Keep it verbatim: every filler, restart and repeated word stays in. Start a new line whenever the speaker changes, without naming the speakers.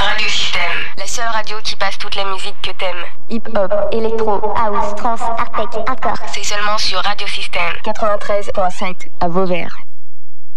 Radio Système. La seule radio qui passe toute la musique que t'aimes.
Hip-hop, électro, house, trance, art-tech, hardcore.
C'est seulement sur Radio Système. quatre-vingt-treize virgule sept à Vauvert.